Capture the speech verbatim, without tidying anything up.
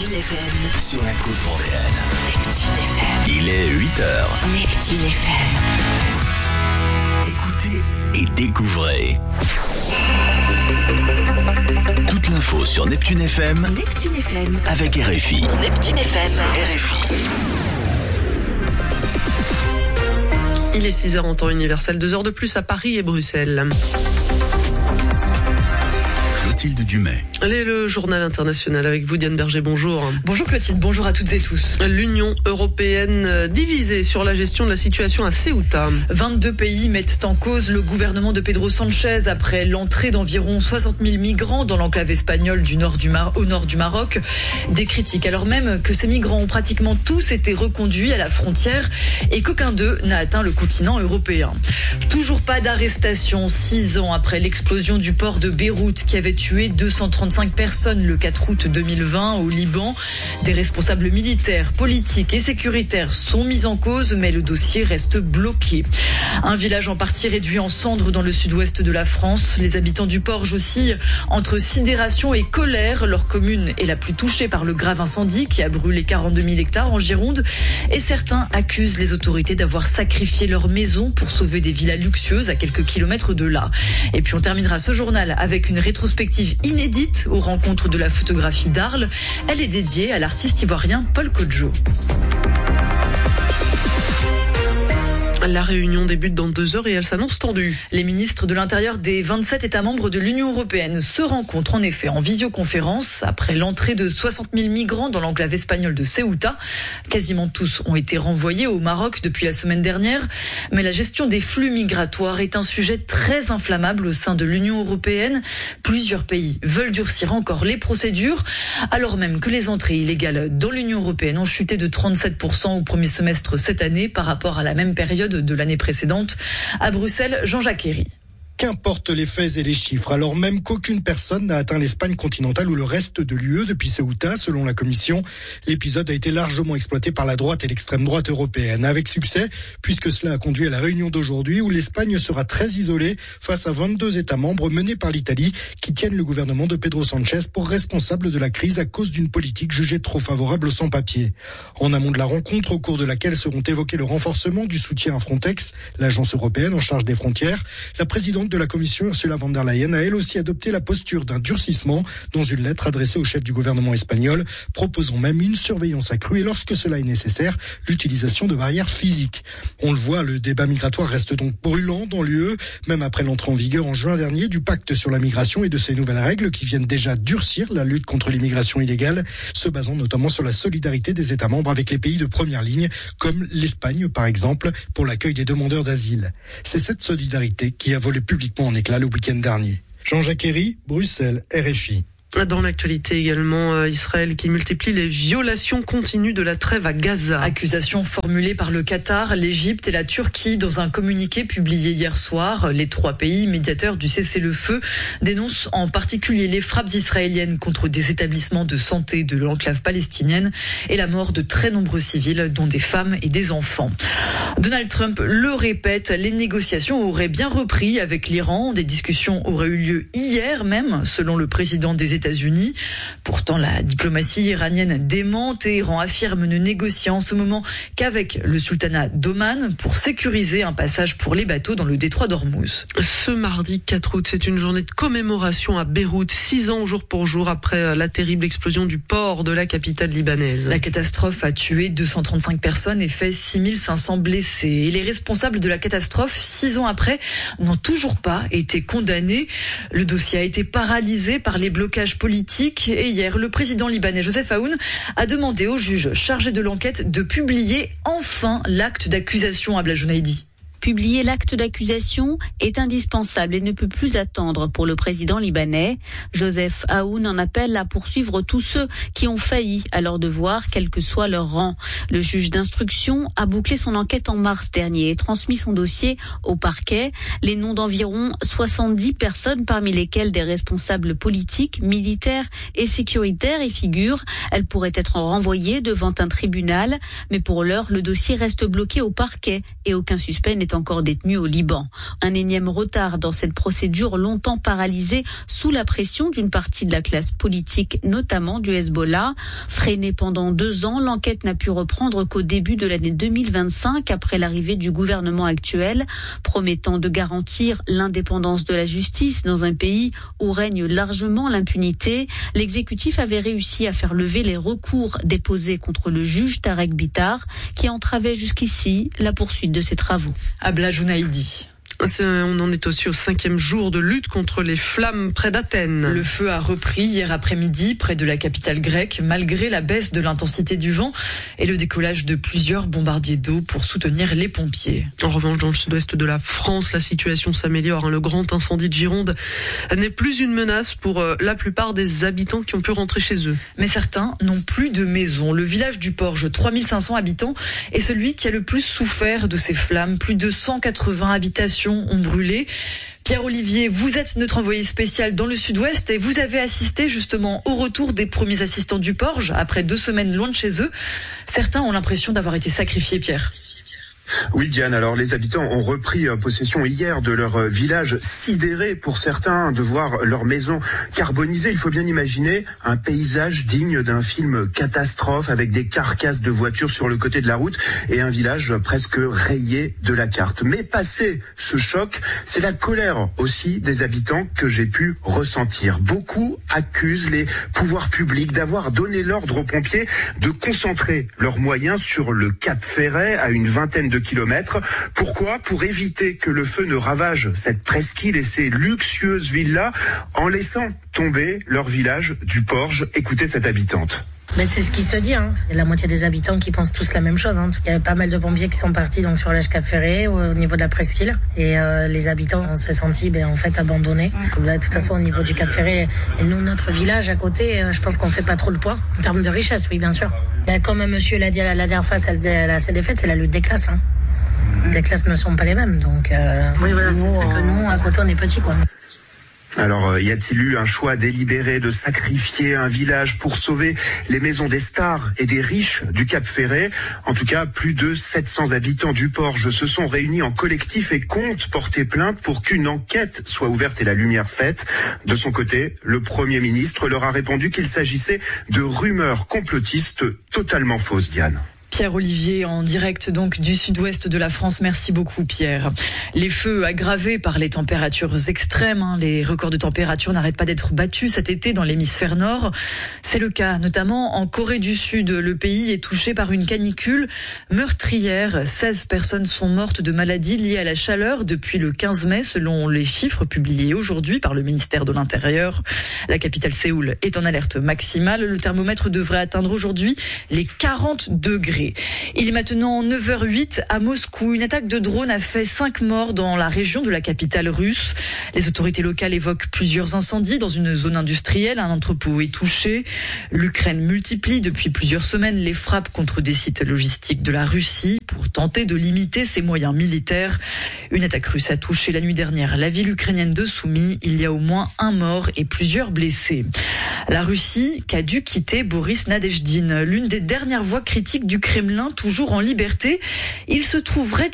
Neptune F M. Sur la côte vendéenne. Neptune F M. Il est huit heures. Neptune F M. Écoutez et découvrez. Toute l'info sur Neptune F M. Neptune F M. Avec R F I. Neptune F M. R F I. Il est six heures en temps universel, deux heures de plus à Paris et Bruxelles. Clotilde Dumais. Allez, le journal international avec vous, Diane Berger, bonjour. Bonjour Clotilde, bonjour à toutes et tous. L'Union européenne divisée sur la gestion de la situation à Ceuta. vingt-deux pays mettent en cause le gouvernement de Pedro Sanchez après l'entrée d'environ soixante mille migrants dans l'enclave espagnole du nord du Mar- au nord du Maroc. Des critiques alors même que ces migrants ont pratiquement tous été reconduits à la frontière et qu'aucun d'eux n'a atteint le continent européen. Toujours pas d'arrestation six ans après l'explosion du port de Beyrouth qui avait tué deux cent trente-cinq personnes le quatre août deux mille vingt au Liban. Des responsables militaires, politiques et sécuritaires sont mis en cause, mais le dossier reste bloqué. Un village en partie réduit en cendres dans le sud-ouest de la France. Les habitants du Porge oscillent entre sidération et colère. Leur commune est la plus touchée par le grave incendie qui a brûlé quarante-deux mille hectares en Gironde. Et certains accusent les autorités d'avoir sacrifié leur maison pour sauver des villas luxueuses à quelques kilomètres de là. Et puis on terminera ce journal avec une rétrospective inédite aux rencontres de la photographie d'Arles. Elle est dédiée à l'artiste ivoirien Paul Kodjo. La réunion débute dans deux heures et elle s'annonce tendue. Les ministres de l'Intérieur des vingt-sept États membres de l'Union européenne se rencontrent en effet en visioconférence après l'entrée de soixante mille migrants dans l'enclave espagnole de Ceuta. Quasiment tous ont été renvoyés au Maroc depuis la semaine dernière. Mais la gestion des flux migratoires est un sujet très inflammable au sein de l'Union européenne. Plusieurs pays veulent durcir encore les procédures, alors même que les entrées illégales dans l'Union européenne ont chuté de trente-sept pour cent au premier semestre cette année par rapport à la même période de l'année précédente. À Bruxelles, Jean-Jacques Herry. Qu'importent les faits et les chiffres, alors même qu'aucune personne n'a atteint l'Espagne continentale ou le reste de l'U E depuis Ceuta, selon la Commission. L'épisode a été largement exploité par la droite et l'extrême droite européenne, avec succès, puisque cela a conduit à la réunion d'aujourd'hui où l'Espagne sera très isolée face à vingt-deux États membres menés par l'Italie qui tiennent le gouvernement de Pedro Sanchez pour responsable de la crise à cause d'une politique jugée trop favorable aux sans-papiers. En amont de la rencontre, au cours de laquelle seront évoqués le renforcement du soutien à Frontex, l'agence européenne en charge des frontières, la présidente de la Commission, Ursula von der Leyen, a elle aussi adopté la posture d'un durcissement dans une lettre adressée au chef du gouvernement espagnol, proposant même une surveillance accrue et lorsque cela est nécessaire, l'utilisation de barrières physiques. On le voit, le débat migratoire reste donc brûlant dans l'U E, même après l'entrée en vigueur en juin dernier du pacte sur la migration et de ses nouvelles règles qui viennent déjà durcir la lutte contre l'immigration illégale, se basant notamment sur la solidarité des États membres avec les pays de première ligne, comme l'Espagne par exemple, pour l'accueil des demandeurs d'asile. C'est cette solidarité qui a volé publiquement en éclat le week-end dernier. Jean-Jacques Herry, Bruxelles, R F I. Dans l'actualité également, euh, Israël qui multiplie les violations continues de la trêve à Gaza. Accusation formulée par le Qatar, l'Égypte et la Turquie dans un communiqué publié hier soir. Les trois pays médiateurs du cessez-le-feu dénoncent en particulier les frappes israéliennes contre des établissements de santé de l'enclave palestinienne et la mort de très nombreux civils, dont des femmes et des enfants. Donald Trump le répète, les négociations auraient bien repris avec l'Iran. Des discussions auraient eu lieu hier même, selon le président des États-Unis. Pourtant, la diplomatie iranienne dément. Téhéran affirme ne négocier en ce moment qu'avec le sultanat d'Oman pour sécuriser un passage pour les bateaux dans le détroit d'Ormuz. Ce mardi quatre août, c'est une journée de commémoration à Beyrouth, six ans jour pour jour après la terrible explosion du port de la capitale libanaise. La catastrophe a tué deux cent trente-cinq personnes et fait six mille cinq cents blessés. Et les responsables de la catastrophe, six ans après, n'ont toujours pas été condamnés. Le dossier a été paralysé par les blocages politique et hier, le président libanais Joseph Aoun a demandé au juge chargé de l'enquête de publier enfin l'acte d'accusation à Blajonaïdi. Publier l'acte d'accusation est indispensable et ne peut plus attendre pour le président libanais. Joseph Aoun en appelle à poursuivre tous ceux qui ont failli à leur devoir, quel que soit leur rang. Le juge d'instruction a bouclé son enquête en mars dernier et transmis son dossier au parquet. Les noms d'environ soixante-dix personnes, parmi lesquelles des responsables politiques, militaires et sécuritaires y figurent. Elles pourraient être renvoyées devant un tribunal, mais pour l'heure, le dossier reste bloqué au parquet et aucun suspect n'est est encore détenu au Liban. Un énième retard dans cette procédure longtemps paralysée sous la pression d'une partie de la classe politique, notamment du Hezbollah. Freinée pendant deux ans, l'enquête n'a pu reprendre qu'au début de l'année deux mille vingt-cinq, après l'arrivée du gouvernement actuel, promettant de garantir l'indépendance de la justice dans un pays où règne largement l'impunité. L'exécutif avait réussi à faire lever les recours déposés contre le juge Tarek Bitar, qui entravait jusqu'ici la poursuite de ses travaux. Abla Jounaïdi. On en est aussi au cinquième jour de lutte contre les flammes près d'Athènes. Le feu a repris hier après-midi près de la capitale grecque, malgré la baisse de l'intensité du vent et le décollage de plusieurs bombardiers d'eau pour soutenir les pompiers. En revanche, dans le sud-ouest de la France, la situation s'améliore. Le grand incendie de Gironde n'est plus une menace pour la plupart des habitants qui ont pu rentrer chez eux. Mais certains n'ont plus de maison. Le village du Porge, trois mille cinq cents habitants, est celui qui a le plus souffert de ces flammes. Plus de cent quatre-vingts habitations ont brûlé. Pierre-Olivier, vous êtes notre envoyé spécial dans le sud-ouest et vous avez assisté justement au retour des premiers assistants du Porge après deux semaines loin de chez eux. Certains ont l'impression d'avoir été sacrifiés, Pierre. Oui, Diane, alors les habitants ont repris possession hier de leur village, sidérés pour certains de voir leur maison carbonisée. Il faut bien imaginer un paysage digne d'un film catastrophe avec des carcasses de voitures sur le côté de la route et un village presque rayé de la carte. Mais passé ce choc, c'est la colère aussi des habitants que j'ai pu ressentir. Beaucoup accusent les pouvoirs publics d'avoir donné l'ordre aux pompiers de concentrer leurs moyens sur le Cap Ferret à une vingtaine de kilomètres. Pourquoi ? Pour éviter que le feu ne ravage cette presqu'île et ces luxueuses villas en laissant tomber leur village du Porge. Écoutez cette habitante. Mais c'est ce qui se dit, hein. Il y a la moitié des habitants qui pensent tous la même chose, hein. Il y avait pas mal de pompiers qui sont partis donc sur l'H Cap Ferret au niveau de la presqu'île et euh, les habitants on s'est sentis ben en fait abandonnés. Comme là de toute façon au niveau du Cap Ferret et nous notre village à côté, euh, je pense qu'on fait pas trop le poids en termes de richesse, oui bien sûr. Ben, comme monsieur l'a dit à la dernière fois, celle de la C D F, c'est la lutte des classes, hein. Les classes ne sont pas les mêmes, donc euh, oui voilà, nous, c'est ça que nous à côté on est petits quoi. Alors, y a-t-il eu un choix délibéré de sacrifier un village pour sauver les maisons des stars et des riches du Cap Ferret ? En tout cas, plus de sept cents habitants du Porge se sont réunis en collectif et comptent porter plainte pour qu'une enquête soit ouverte et la lumière faite. De son côté, le Premier ministre leur a répondu qu'il s'agissait de rumeurs complotistes totalement fausses, Diane. Pierre-Olivier en direct donc du sud-ouest de la France. Merci beaucoup Pierre. Les feux aggravés par les températures extrêmes, hein, les records de température n'arrêtent pas d'être battus cet été dans l'hémisphère nord. C'est le cas notamment en Corée du Sud. Le pays est touché par une canicule meurtrière. seize personnes sont mortes de maladies liées à la chaleur depuis le quinze mai selon les chiffres publiés aujourd'hui par le ministère de l'Intérieur. La capitale Séoul est en alerte maximale. Le thermomètre devrait atteindre aujourd'hui les quarante degrés. Il est maintenant neuf heures huit à Moscou. Une attaque de drone a fait cinq morts dans la région de la capitale russe. Les autorités locales évoquent plusieurs incendies dans une zone industrielle. Un entrepôt est touché. L'Ukraine multiplie depuis plusieurs semaines les frappes contre des sites logistiques de la Russie pour tenter de limiter ses moyens militaires. Une attaque russe a touché la nuit dernière la ville ukrainienne de Soumy. Il y a au moins un mort et plusieurs blessés. La Russie qu'a dû quitter Boris Nadezhdin, l'une des dernières voix critiques du Kremlin, toujours en liberté. Il se trouverait